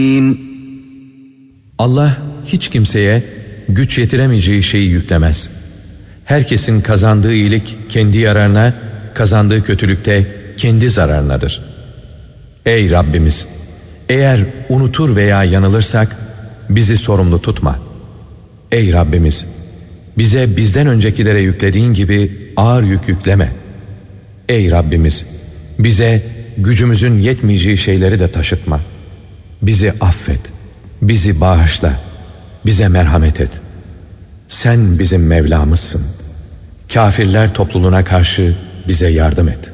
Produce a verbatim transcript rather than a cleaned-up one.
Allah hiç kimseye güç yetiremeyeceği şeyi yüklemez. Herkesin kazandığı iyilik kendi yararına, kazandığı kötülük de kendi zararınadır. Ey Rabbimiz! Eğer unutur veya yanılırsak bizi sorumlu tutma. Ey Rabbimiz! Bize bizden öncekilere yüklediğin gibi ağır yük yükleme. Ey Rabbimiz! Bize gücümüzün yetmeyeceği şeyleri de taşıtma. Bizi affet, bizi bağışla, bize merhamet et. Sen bizim Mevlamızsın. Kafirler topluluğuna karşı bize yardım et.